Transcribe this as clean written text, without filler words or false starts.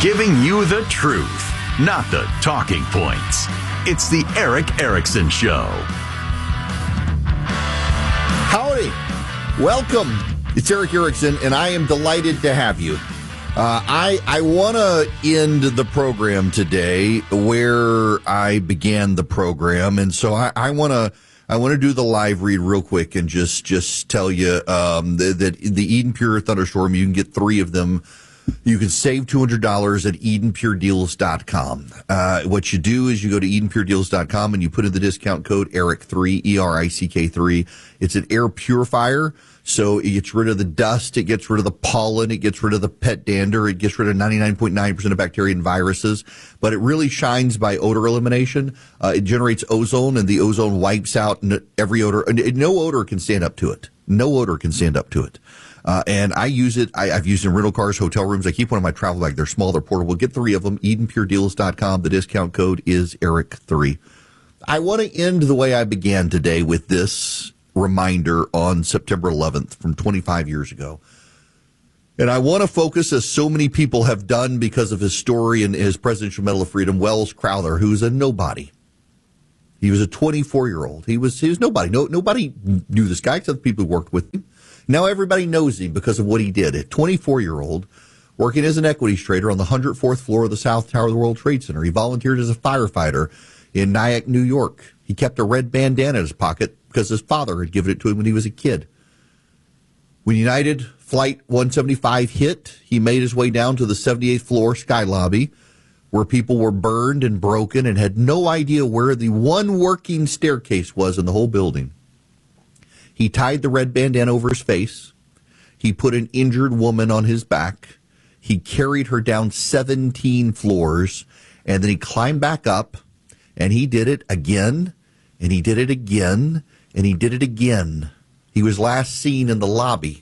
Giving you the truth, not the talking points. It's the Erick Erickson Show. Howdy. Welcome. It's Erick Erickson, and I am delighted to have you. I want to end the program today where I began the program, and so I want to do the live read real quick and just tell you that the Eden Pure Thunderstorm, you can get 3 of them. You can save $200 at EdenPureDeals.com. What you do is you go to EdenPureDeals.com and you put in the discount code ERICK3, ERICK3. It's an air purifier, so it gets rid of the dust, it gets rid of the pollen, it gets rid of the pet dander, it gets rid of 99.9% of bacteria and viruses, but it really shines by odor elimination. It generates ozone, and the ozone wipes out every odor. No odor can stand up to it. No odor can stand up to it. And I use it. I've used it in rental cars, hotel rooms. I keep one in my travel bag. They're small, they're portable. Get 3 of them. EdenPureDeals.com. The discount code is ERICK3. I want to end the way I began today with this reminder on September 11th from 25 years ago. And I want to focus, as so many people have done because of his story and his Presidential Medal of Freedom, Welles Crowther, who's a nobody. He was a 24-year-old. He was nobody. Nobody knew this guy except the people who worked with him. Now everybody knows him because of what he did. A 24-year-old working as an equities trader on the 104th floor of the South Tower of the World Trade Center. He volunteered as a firefighter in Nyack, New York. He kept a red bandana in his pocket because his father had given it to him when he was a kid. When United Flight 175 hit, he made his way down to the 78th floor sky lobby, where people were burned and broken and had no idea where the one working staircase was in the whole building. He tied the red bandana over his face. He put an injured woman on his back. He carried her down 17 floors, and then he climbed back up, and he did it again, and he did it again, and he did it again. He was last seen in the lobby